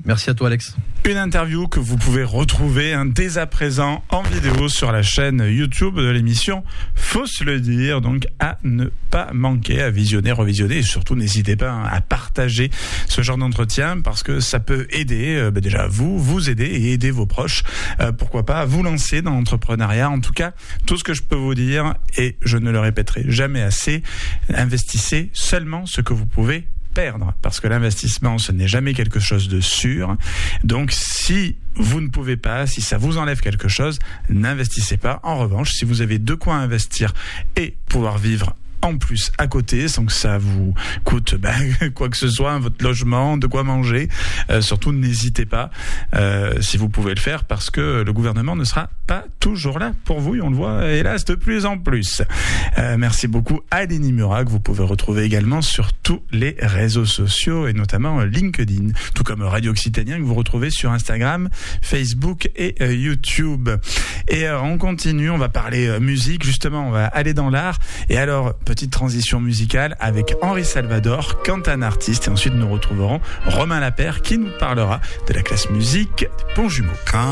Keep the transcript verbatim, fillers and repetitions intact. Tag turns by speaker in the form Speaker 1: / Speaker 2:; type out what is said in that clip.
Speaker 1: Merci à toi Alex.
Speaker 2: Une interview que vous pouvez retrouver hein, dès à présent en vidéo sur la chaîne YouTube de l'émission Faut se le dire, donc à ne pas manquer, à visionner, revisionner et surtout n'hésitez pas hein, à partager ce genre d'entretien parce que ça peut aider euh, bah déjà vous, vous aider et aider vos proches. Euh, pourquoi pas vous lancer dans l'entrepreneuriat. En tout cas, tout ce que je peux vous dire, et je ne le répéterai jamais assez, investissez seulement ce que vous pouvez perdre, parce que l'investissement, ce n'est jamais quelque chose de sûr. Donc, si vous ne pouvez pas, si ça vous enlève quelque chose, n'investissez pas. En revanche, si vous avez de quoi investir et pouvoir vivre en plus à côté, sans que ça vous coûte ben, quoi que ce soit, votre logement, de quoi manger, euh, surtout n'hésitez pas euh, si vous pouvez le faire, parce que le gouvernement ne sera pas toujours là pour vous, et on le voit hélas de plus en plus. Euh, merci beaucoup à Alénie Murat, que vous pouvez retrouver également sur tous les réseaux sociaux, et notamment LinkedIn, tout comme Radio Occitanien, que vous retrouvez sur Instagram, Facebook et euh, YouTube. Et euh, on continue, on va parler euh, musique, justement, on va aller dans l'art, et alors petite transition musicale avec Henri Salvador, quand un artiste, et ensuite nous retrouverons Romain Lapère qui nous parlera de la classe musique des Bons Jumeaux. Quand